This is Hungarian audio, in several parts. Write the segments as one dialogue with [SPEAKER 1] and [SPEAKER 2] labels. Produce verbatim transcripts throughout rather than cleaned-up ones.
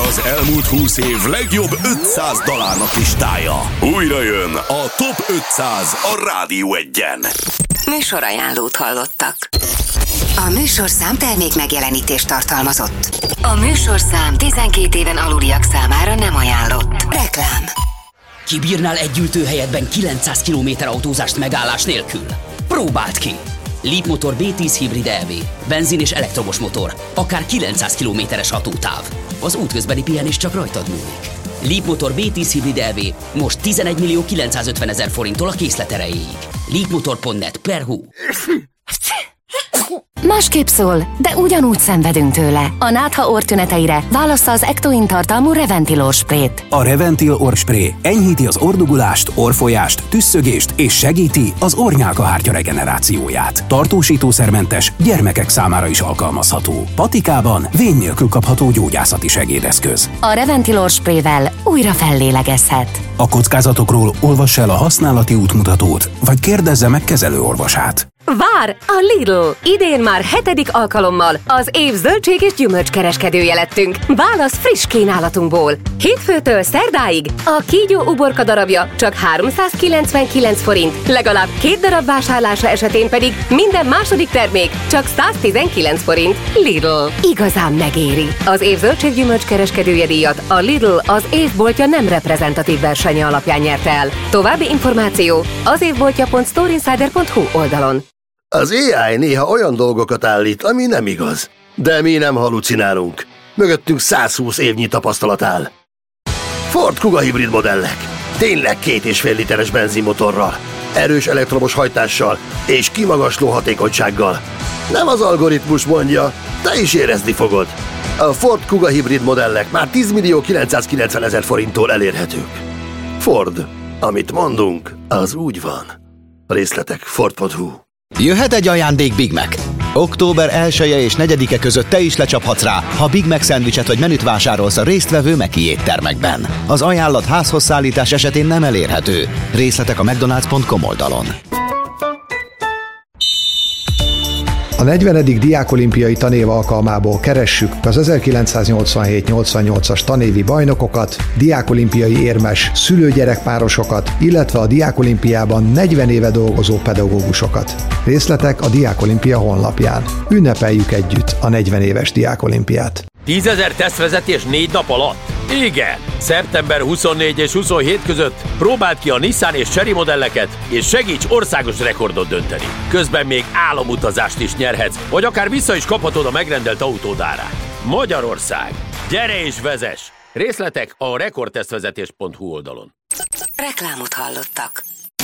[SPEAKER 1] Az elmúlt húsz év legjobb ötszáz dalának listája. Újra jön a Top ötszáz a Rádió Egyen.
[SPEAKER 2] Műsorajánlót hallottak. A műsorszám termék megjelenítést tartalmazott. A műsorszám tizenkét éven aluliak számára nem ajánlott. Reklám.
[SPEAKER 3] Kibírnál egy ültőhelyetben kilencszáz kilométer autózást megállás nélkül? Próbáld ki! Leapmotor bé tíz Hybrid é vé. Benzin és elektromos motor. Akár kilencszáz kilométeres hatótáv. Az útközbeni pihenés csak rajtad múlik. Leapmotor bé tíz Hybrid é vé most tizenegy millió kilencszázötven ezer forinttól a készlet erejéig. leapmotor pont net per hu.
[SPEAKER 2] Másképp szól, de ugyanúgy szenvedünk tőle. A nátha orrtüneteire válassza az Ectoin tartalmú Reventil orrsprét.
[SPEAKER 4] A Reventil orrspré enyhíti az orrdugulást, orrfolyást, tüsszögést és segíti az orrnyálkahártya regenerációját. Tartósítószermentes, gyermekek számára is alkalmazható. Patikában vén nélkül kapható gyógyászati segédeszköz.
[SPEAKER 2] A Reventil orrsprével újra fellélegezhet.
[SPEAKER 4] A kockázatokról olvassa el a használati útmutatót, vagy kérdezze meg kezelőorvosát.
[SPEAKER 5] Vár! A Lidl! Idén már hetedik alkalommal az év zöldség és gyümölcskereskedője lettünk. Válasz friss kínálatunkból. Hétfőtől szerdáig a kígyó uborka darabja csak háromszázkilencvenkilenc forint, legalább két darab vásárlása esetén pedig minden második termék csak száztizenkilenc forint. Lidl. Igazán megéri. Az év zöldség gyümölcskereskedője díjat a Lidl az évboltja nem reprezentatív versenye alapján nyerte el. További információ az évboltja pont storeinsider pont hu oldalon.
[SPEAKER 6] Az á i néha olyan dolgokat állít, ami nem igaz. De mi nem halucinálunk. Mögöttünk száz húsz évnyi tapasztalat áll. Ford Kuga hibrid modellek. Tényleg két és fél literes benzinmotorral, erős elektromos hajtással és kimagasló hatékonysággal. Nem az algoritmus mondja, te is érezni fogod. A Ford Kuga hibrid modellek már tíz millió kilencszázkilencven ezer forinttól elérhetők. Ford. Amit mondunk, az úgy van. A részletek ford pont hu.
[SPEAKER 7] Jöhet egy ajándék Big Mac. október elseje és negyedike között te is lecsaphatsz rá, ha Big Mac szendvicset vagy menüt vásárolsz a résztvevő Meki éttermekben. Az ajánlat házhoz szállítás esetén nem elérhető. Részletek a mcdonalds pont com oldalon.
[SPEAKER 8] A negyvenedik diákolimpiai tanév alkalmából keressük az ezerkilencszáznyolcvanhét nyolcvannyolcas tanévi bajnokokat, diákolimpiai érmes szülő-gyerekpárosokat, illetve a diákolimpiában negyven éve dolgozó pedagógusokat. Részletek a Diákolimpia honlapján. Ünnepeljük együtt a negyven éves diákolimpiát.
[SPEAKER 9] tízezer tesztvezetés négy nap alatt? Igen! szeptember huszonnégy és huszonhét között próbáld ki a Nissan és Chery modelleket, és segíts országos rekordot dönteni. Közben még álomutazást is nyerhetsz, vagy akár vissza is kaphatod a megrendelt autód árát. Magyarország! Gyere és vezess! Részletek a rekordtesztvezetés pont hu oldalon.
[SPEAKER 2] Reklámot hallottak.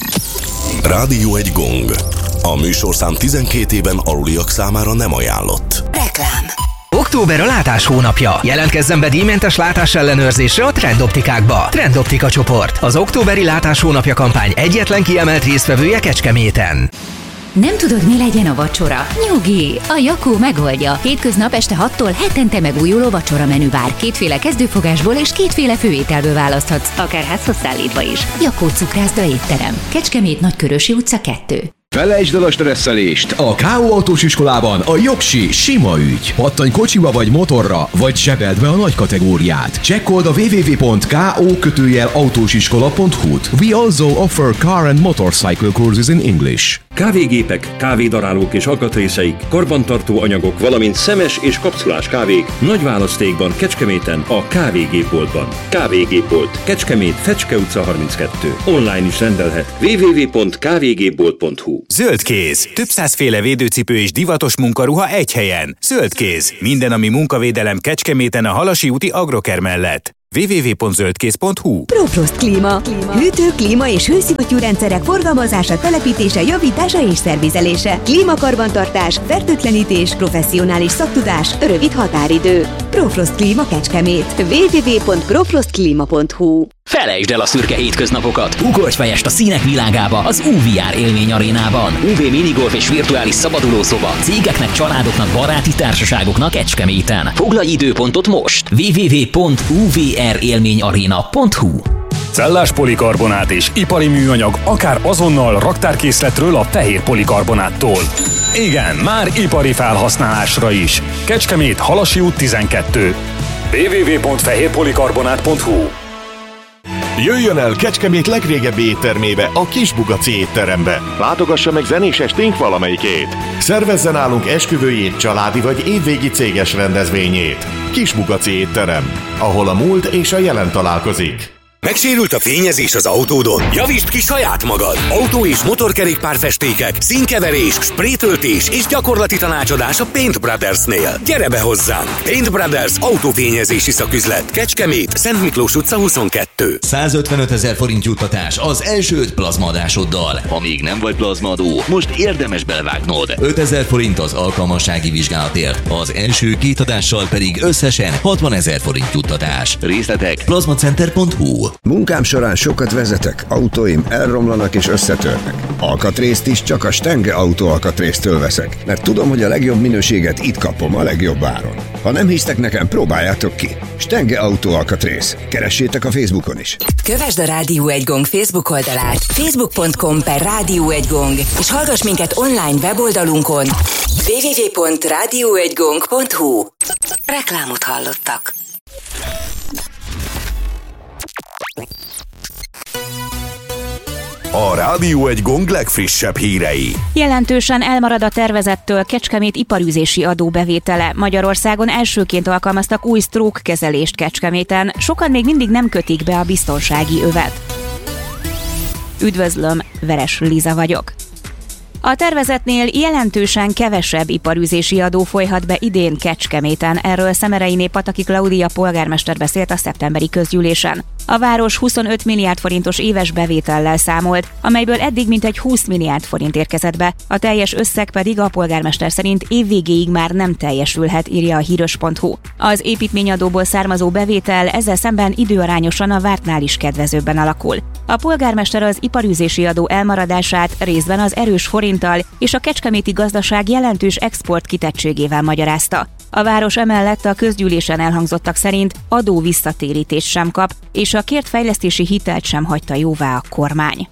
[SPEAKER 1] Rádió egy gong. A műsorszám tizenkét éven aluliak számára nem ajánlott.
[SPEAKER 2] Reklám.
[SPEAKER 10] Október a látás hónapja. Jelentkezzen be díjmentes látás ellenőrzésre a Trend Optikákba. Trend Optika csoport. Az októberi látás hónapja kampány egyetlen kiemelt résztvevője Kecskeméten.
[SPEAKER 11] Nem tudod, mi legyen a vacsora? Nyugi! A Jakó megoldja. Hétköznap este hattól hetente megújuló vacsora menü vár. Kétféle kezdőfogásból és kétféle főételből választhatsz, akár házhoz szállítva is. Jakó cukrászda étterem. Kecskemét, Nagykörösi utca kettő.
[SPEAKER 12] Felejtsd el a stresszelést! A ká o Autós iskolában a jogsi sima ügy. Pattanj kocsiba vagy motorra, vagy zsebeld be a nagy kategóriát. Csekkold a double-u double-u double-u pont ko kötőjel autósiskola pont hu-t. We also offer car and motorcycle courses in English.
[SPEAKER 13] Kávégépek, kávédarálók és alkatrészeik, karbantartó anyagok, valamint szemes és kapszulás kávék nagy választékban Kecskeméten a Kávégépboltban. Kávégépbolt, Kecskemét, Fecske utca harminckettő. Online is rendelhet. double-u double-u double-u pont kávégépbolt pont hu.
[SPEAKER 14] Zöldkéz. Több százféle védőcipő és divatos munkaruha egy helyen. Zöldkéz. Minden, ami munkavédelem Kecskeméten a Halasi úti Agroker mellett. double-u double-u double-u pont zöldkéz pont hu.
[SPEAKER 15] ProFrost Klíma. Hűtő, klíma és hőszivattyúrendszerek forgalmazása, telepítése, javítása és szervizelése. Klímakarbantartás, fertőtlenítés, professzionális szaktudás, rövid határidő. ProFrost Klíma Kecskemét. double-u double-u double-u pont profrostklima pont hu.
[SPEAKER 3] Felejtsd el a szürke hétköznapokat! Ugorj fejest a színek világába az u vé er élmény arénában. u vé minigolf és virtuális szabadulószoba. Cégeknek, családoknak, baráti társaságoknak Kecskeméten. Foglalj időpontot most! double-u double-u double-u pont u vé er élmény aréna pont hu.
[SPEAKER 16] Cellás polikarbonát és ipari műanyag akár azonnal raktárkészletről a fehér polikarbonáttól. Igen, már ipari felhasználásra is. Kecskemét, Halasi út tizenkettő. double-u double-u double-u pont fehérpolikarbonát pont hu.
[SPEAKER 17] Jöjjön el Kecskemét legrégebbi éttermébe, a Kisbugaci étterembe. Látogassa meg zenés esténk valamelyikét. Szervezzen nálunk esküvőjét, családi vagy évvégi céges rendezvényét. Kisbugaci étterem, ahol a múlt és a jelen találkozik.
[SPEAKER 1] Megsérült a fényezés az autódon? Javítsd ki saját magad! Autó- és motorkerékpárfestékek, színkeverés, sprétöltés és gyakorlati tanácsadás a Paint Brothersnél. Gyere be hozzánk! Paint Brothers autófényezési szaküzlet. Kecskemét, Szent Miklós utca huszonkettő.
[SPEAKER 18] százötvenöt ezer forint juttatás az első öt plazmaadásoddal. Ha még nem vagy plazmaadó, most érdemes belevágnod. ötezer forint az alkalmassági vizsgálatért, az első két adással pedig összesen hatvanezer forint juttatás. Részletek plazmacenter pont hu.
[SPEAKER 19] Munkám során sokat vezetek, autóim elromlanak és összetörnek. Alkatrészt is csak a Stenge Autó alkatrésztől veszek, mert tudom, hogy a legjobb minőséget itt kapom a legjobb áron. Ha nem hisztek nekem, próbáljátok ki. Stenge Autó alkatrész. Keressétek a Facebookon is.
[SPEAKER 2] Kövesd a Rádió egy Gong Facebook oldalát, facebook pont com per Rádió egy Gong, és hallgass minket online weboldalunkon double-u double-u double-u pont rádió egy gong pont hu. Reklámot hallottak.
[SPEAKER 1] A Rádió egy Gong legfrissebb hírei.
[SPEAKER 20] Jelentősen elmarad a tervezettől Kecskemét iparűzési adóbevétele. Magyarországon elsőként alkalmaztak új stroke kezelést Kecskeméten. Sokan még mindig nem kötik be a biztonsági övet. Üdvözlöm, Veres Liza vagyok. A tervezetnél jelentősen kevesebb iparűzési adó folyhat be idén Kecskeméten. Erről Szemereiné Pataki Klaudia polgármester beszélt a szeptemberi közgyűlésen. A város huszonöt milliárd forintos éves bevétellel számolt, amelyből eddig mintegy húsz milliárd forint érkezett be, a teljes összeg pedig a polgármester szerint évvégéig már nem teljesülhet, írja a híros pont hu. Az építményadóból származó bevétel ezzel szemben időarányosan a vártnál is kedvezőbben alakul. A polgármester az iparűzési adó elmaradását részben az erős forinttal és a kecskeméti gazdaság jelentős export kitettségével magyarázta. A város emellett a közgyűlésen elhangzottak szerint adó visszatérítést sem kap, és a kért fejlesztési hitelt sem hagyta jóvá a kormány.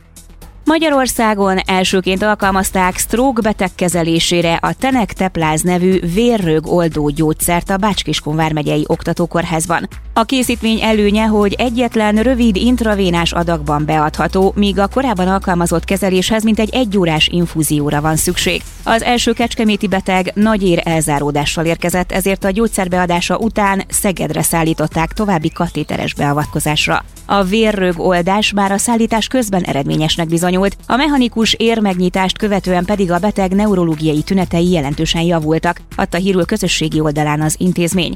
[SPEAKER 20] Magyarországon elsőként alkalmazták stroke beteg kezelésére a Tenek-Tepláz nevű vérrög oldó gyógyszert a Bács-Kiskun vármegyei oktatókórházban. A készítmény előnye, hogy egyetlen rövid intravénás adagban beadható, míg a korábban alkalmazott kezeléshez mintegy egyórás infúzióra van szükség. Az első kecskeméti beteg nagyér elzáródással érkezett, ezért a gyógyszer beadása után Szegedre szállították további katéteres beavatkozásra. A vérrög oldás már a szállítás közben eredményesnek bizonyult, a mechanikus érmegnyitást követően pedig a beteg neurológiai tünetei jelentősen javultak, adta hírül közösségi oldalán az intézmény.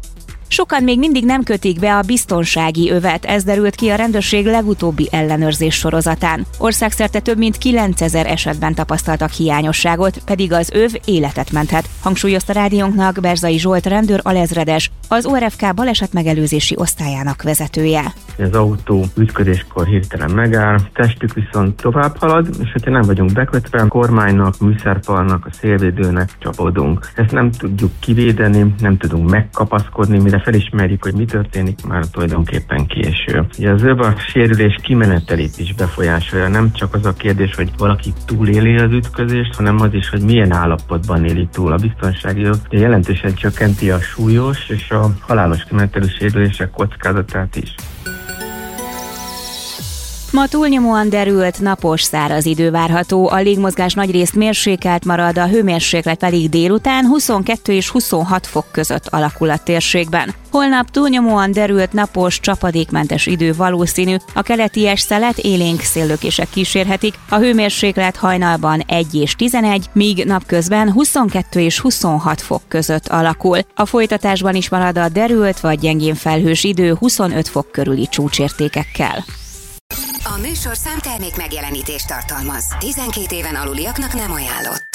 [SPEAKER 20] Sokan még mindig nem kötik be a biztonsági övet, ez derült ki a rendőrség legutóbbi ellenőrzés sorozatán. Országszerte több mint kilencezer esetben tapasztaltak hiányosságot, pedig az öv életet menthet, hangsúlyozta rádiónknak Berzai Zsolt rendőr alezredes, az o er ef ká balesetmegelőzési osztályának vezetője.
[SPEAKER 21] Az autó ütközéskor hirtelen megáll, testük viszont tovább halad, és hogyha nem vagyunk bekötve, a kormánynak, műszerfalnak, a szélvédőnek csapódunk. Ezt nem tudjuk kivédeni, nem tudunk megkapaszkodni, mire felismerjük, hogy mi történik, már tulajdonképpen késő. Ugye az öv a sérülés kimenetelét is befolyásolja, nem csak az a kérdés, hogy valaki túléli az ütközést, hanem az is, hogy milyen állapotban éli túl. A biztonsági öv jelentősen csökkenti a súlyos és a halálos kimenetelű sérülések kockázatát is.
[SPEAKER 20] Ma túlnyomóan derült, napos, száraz idő várható, a légmozgás nagyrészt mérsékelt marad, a hőmérséklet pedig délután huszonkettő és huszonhat fok között alakul a térségben. Holnap túlnyomóan derült, napos, csapadékmentes idő valószínű, a keleties szelet élénk széllökések kísérhetik, a hőmérséklet hajnalban egy és tizenegy, míg napközben huszonkettő és huszonhat fok között alakul. A folytatásban is marad a derült vagy gyengén felhős idő huszonöt fok körüli csúcsértékekkel.
[SPEAKER 2] A műsor számtermék megjelenítést tartalmaz. tizenkét éven aluliaknak nem ajánlott.